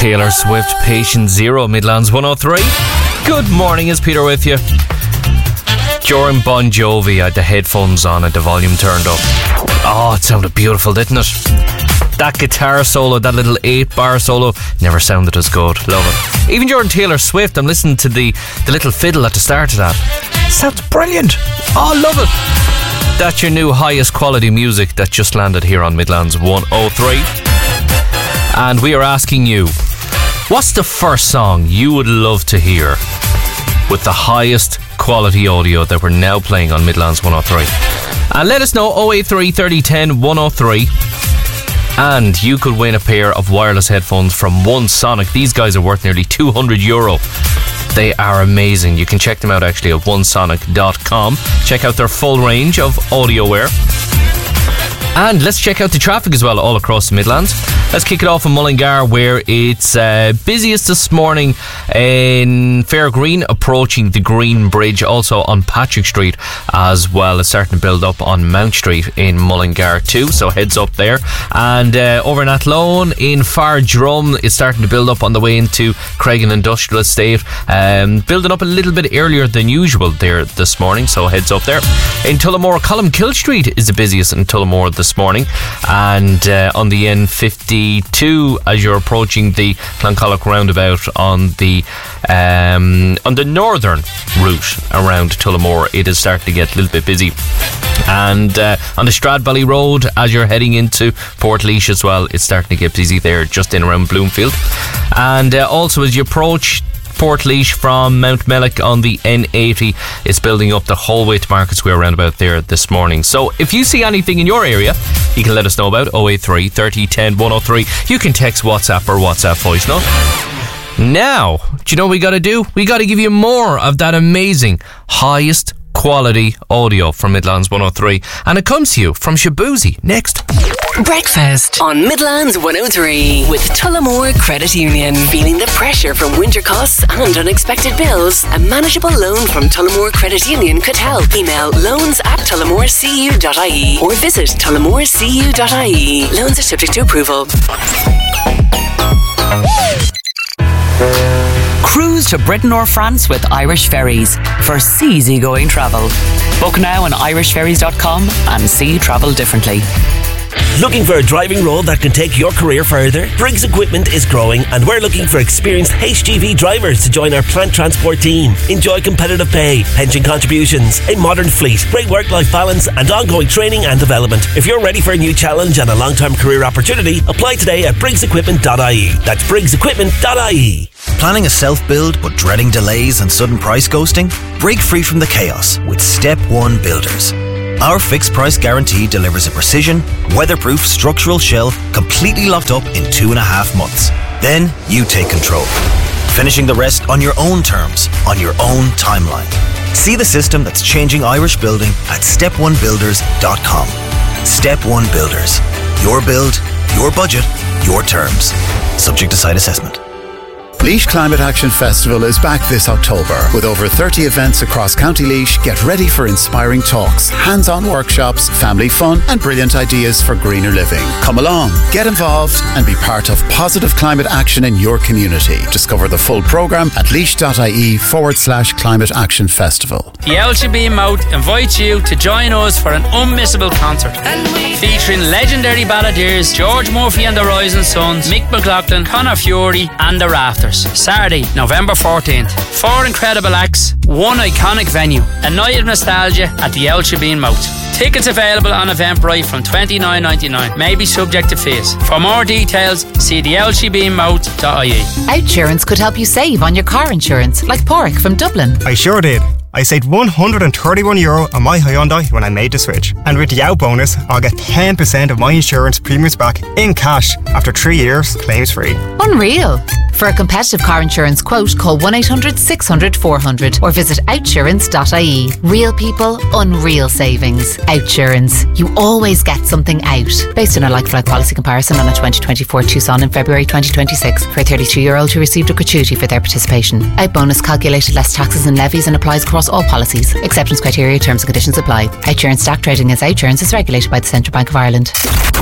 Taylor Swift, Patient Zero, Midlands 103. Good morning, it's Peter with you. During Bon Jovi, I had the headphones on and the volume turned up. Oh, it sounded beautiful, didn't it? That guitar solo, that little 8-bar solo, never sounded as good. Love it. Even during Taylor Swift, I'm listening to the little fiddle at the start of that. Sounds brilliant. Oh, love it. That's your new highest quality music that just landed here on Midlands 103. And we are asking you, what's the first song you would love to hear with the highest quality audio that we're now playing on Midlands 103? And let us know, 083 3010 103. And you could win a pair of wireless headphones from OneSonic. These guys are worth nearly €200. They are amazing. You can check them out actually at onesonic.com. Check out their full range of audio wear. And let's check out the traffic as well all across the Midlands. Let's kick it off in Mullingar, where it's busiest this morning in Fair Green, approaching the Green Bridge, also on Patrick Street as well. It's starting to build up on Mount Street in Mullingar too, so heads up there. And over in Athlone in Far Drum, it's starting to build up on the way into Craigan Industrial Estate, building up a little bit earlier than usual there this morning, so heads up there. In Tullamore, Columkill Street is the busiest in Tullamore this morning, and on the N52 as you're approaching the Cloncollock roundabout on the northern route around Tullamore, it is starting to get a little bit busy. And on the Stradbally Road as you're heading into Portlaoise as well, it's starting to get busy there just in around Bloomfield. And also as you approach Portlaoise from Mount Mellick on the N80, it's building up the whole way to Market Square roundabout there this morning. So if you see anything in your area, you can let us know about 083 3010 103. You can text WhatsApp or WhatsApp voice note. Now, do you know what we got to do? We got to give you more of that amazing highest quality audio from Midlands 103, and it comes to you from Shabuzi next. Breakfast on Midlands 103 with Tullamore Credit Union. Feeling the pressure from winter costs and unexpected bills? A manageable loan from Tullamore Credit Union could help. Email loans@tullamorecu.ie or visit tullamorecu.ie. Loans are subject to approval. Cruise to Britain or France with Irish Ferries for easy-going travel. Book now on irishferries.com and see travel differently. Looking for a driving role that can take your career further? Briggs Equipment is growing, and we're looking for experienced HGV drivers to join our plant transport team. Enjoy competitive pay, pension contributions, a modern fleet, great work-life balance, and ongoing training and development. If you're ready for a new challenge and a long-term career opportunity, apply today at briggsequipment.ie. That's briggsequipment.ie. Planning a self-build but dreading delays and sudden price ghosting? Break free from the chaos with Step 1 Builders. Our fixed price guarantee delivers a precision, weatherproof structural shell completely locked up in 2.5 months. Then you take control, finishing the rest on your own terms, on your own timeline. See the system that's changing Irish building at step1builders.com. Step 1 Builders. Your build, your budget, your terms. Subject to site assessment. Laois Climate Action Festival is back this October. With over 30 events across County Laois, get ready for inspiring talks, hands-on workshops, family fun and brilliant ideas for greener living. Come along, get involved and be part of positive climate action in your community. Discover the full programme at laois.ie/Climate Action Festival. The LGB Mouth invites you to join us for an unmissable concert featuring legendary balladeers George Murphy and the Rising Sons, Mick McLaughlin, Conor Fury and the Rafters. Saturday, November 14th. 4 incredible acts, one iconic venue, a night of nostalgia at the LGB Mouth. Tickets available on Eventbrite from $29.99. May be subject to fees. For more details, see the lgbmouth.ie. Outsurance could help you save on your car insurance, like Porrick from Dublin. I sure did. I saved €131 on my Hyundai when I made the switch. And with the out bonus, I'll get 10% of my insurance premiums back in cash after 3 years, claims free. Unreal. For a competitive car insurance quote, call 1-800-600-400 or visit outsurance.ie. Real people, unreal savings. Outsurance. You always get something out. Based on a like-for-like policy comparison on a 2024 Tucson in February 2026 for a 32-year-old who received a gratuity for their participation. Out bonus calculated less taxes and levies and applies across all policies. Acceptance criteria, terms and conditions apply. Outsurance stock trading as Outsurance is regulated by the Central Bank of Ireland.